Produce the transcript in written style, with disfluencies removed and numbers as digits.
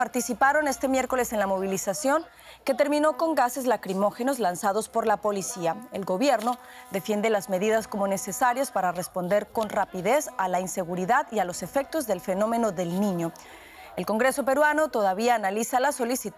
participaron este miércoles en la movilización que terminó con gases lacrimógenos lanzados por la policía. El gobierno defiende las medidas como necesarias para responder con rapidez a la inseguridad y a los efectos del fenómeno del Niño. El Congreso peruano todavía analiza la solicitud